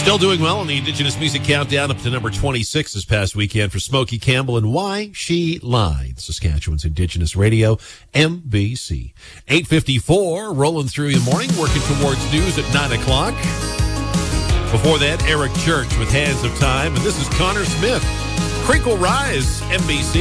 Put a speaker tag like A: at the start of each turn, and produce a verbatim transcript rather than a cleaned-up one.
A: Still doing well on the Indigenous Music Countdown, up to number twenty-six this past weekend for Smokey Campbell and Why She Lied. Saskatchewan's Indigenous Radio, M B C. eight fifty-four, rolling through the morning, working towards news at nine o'clock. Before that, Eric Church with Hands of Time. And this is Connor Smith. Crinkle Rise, M B C.